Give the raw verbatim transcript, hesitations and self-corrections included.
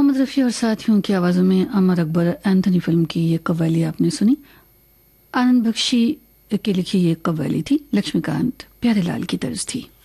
मोहम्मद रफ़ी और साथियों की आवाज़ों में अमर अकबर एंथनी फिल्म की ये कव्वाली आपने सुनी। आनंद बख्शी की लिखी ये कव्वाली थी, लक्ष्मीकांत प्यारेलाल की तर्ज थी।